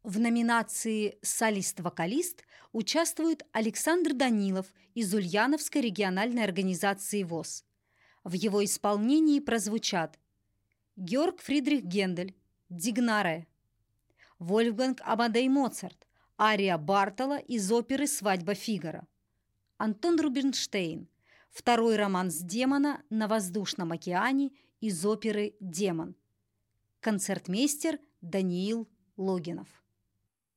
В номинации «Солист-вокалист» участвует Александр Данилов из Ульяновской региональной организации ВОС. В его исполнении прозвучат Георг Фридрих Гендель «Дигнаре», Вольфганг Амадей Моцарт ария Бартола из оперы «Свадьба Фигаро», Антон Рубинштейн второй романс Демона на воздушном океане из оперы «Демон», концертмейстер Даниил Логинов.